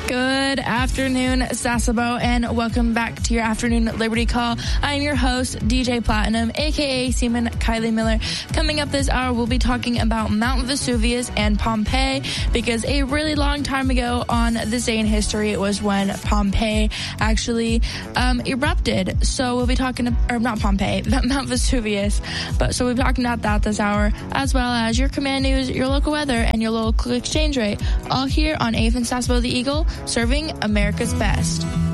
Good afternoon, Sasebo, and welcome back to your afternoon Liberty Call. I'm your host, DJ Platinum, aka Seaman Kylie Miller. Coming up this hour, we'll be talking about Mount Vesuvius and Pompeii, because a really long time ago on this day in history, it was when Pompeii actually erupted. So we'll be talking, or not Pompeii, Mount Vesuvius. So we'll be talking about that this hour, as well as your command news, your local weather, and your local exchange rate, all here on 8th and Sasebo the Eagle, serving America's best.